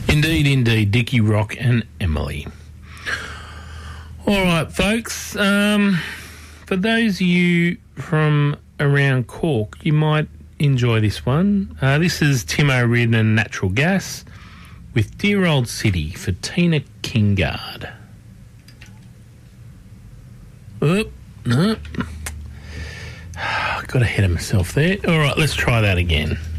Indeed, Dickie, Rock and Emily. All right, folks, for those of you from around Cork, you might enjoy this one. This is Tim O'Riordan and Natural Gas with Dear Old City for Tina Kingard. Oh, no. Got ahead of myself there. All right, let's try that again.